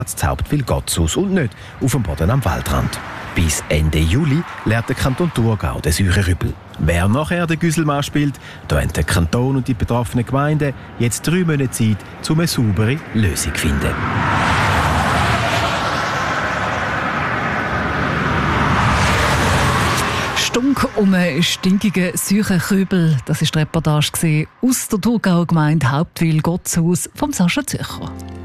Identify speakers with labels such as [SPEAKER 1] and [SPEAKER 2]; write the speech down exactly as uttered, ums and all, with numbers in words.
[SPEAKER 1] das Hauptwil-Gottshus und nicht auf dem Boden am Waldrand. Bis Ende Juli lernt der Kanton Thurgau den Säurenrübel. Wer nachher den Güsselmann spielt, da haben der Kanton und die betroffenen Gemeinden jetzt drei Monate Zeit, um eine saubere Lösung zu finden.
[SPEAKER 2] Stunk um einen stinkigen Säurenkübel. Das war die Reportage aus der Thurgauer Gemeinde Hauptwil-Gottshus vom Sascha Zürcher.